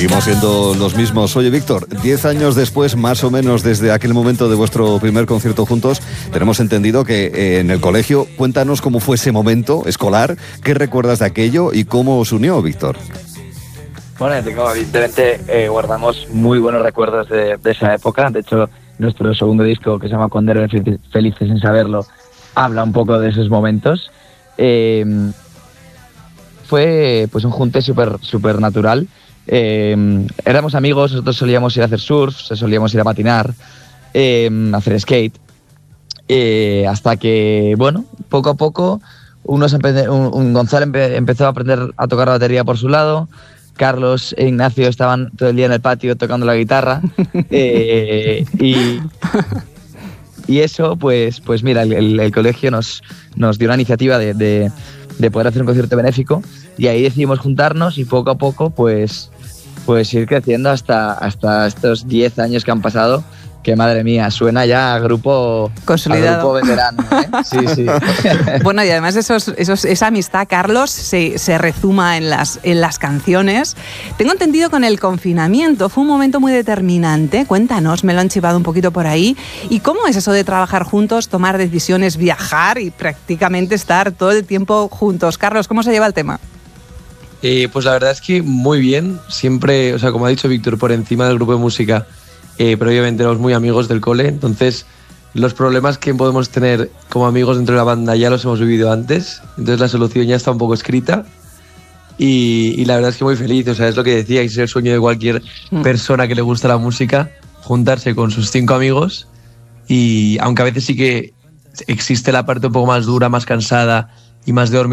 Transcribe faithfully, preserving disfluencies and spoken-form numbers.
Seguimos siendo los mismos. Oye, Víctor, diez años después, más o menos desde aquel momento de vuestro primer concierto juntos, tenemos entendido que eh, en el colegio, cuéntanos cómo fue ese momento escolar, qué recuerdas de aquello y cómo os unió, Víctor. Bueno, tengo, evidentemente eh, guardamos muy buenos recuerdos de, de esa época. De hecho, nuestro segundo disco, que se llama Cuando eres felices sin saberlo, habla un poco de esos momentos. Eh, fue pues un junte súper súper natural. Eh, éramos amigos, nosotros solíamos ir a hacer surf, solíamos ir a patinar, eh, hacer skate, eh, hasta que, bueno, poco a poco unos empe- un, un Gonzalo empe- empezó a aprender a tocar la batería por su lado, Carlos e Ignacio estaban todo el día en el patio tocando la guitarra, eh, y, y eso, pues, pues mira, el, el, el colegio nos, nos dio una iniciativa de, de, de poder hacer un concierto benéfico, y ahí decidimos juntarnos y poco a poco pues, pues ir creciendo hasta, hasta estos diez años que han pasado, que madre mía, suena ya a grupo consolidado, a grupo veterano, ¿eh? Sí, sí. Bueno, y además esos, esos, esa amistad, Carlos, se, se rezuma en las, en las canciones. Tengo entendido con el confinamiento, fue un momento muy determinante. Cuéntanos, me lo han chivado un poquito por ahí. ¿Y cómo es eso de trabajar juntos, tomar decisiones, viajar y prácticamente estar todo el tiempo juntos? Carlos, ¿cómo se lleva el tema? Eh, pues la verdad es que muy bien, siempre, o sea, como ha dicho Víctor, por encima del grupo de música, eh, pero obviamente éramos muy amigos del cole, entonces los problemas que podemos tener como amigos dentro de la banda ya los hemos vivido antes, entonces la solución ya está un poco escrita y, y la verdad es que muy feliz, o sea, es lo que decía, es el sueño de cualquier persona que le gusta la música, juntarse con sus cinco amigos y aunque a veces sí que existe la parte un poco más dura, más cansada y más de dormir,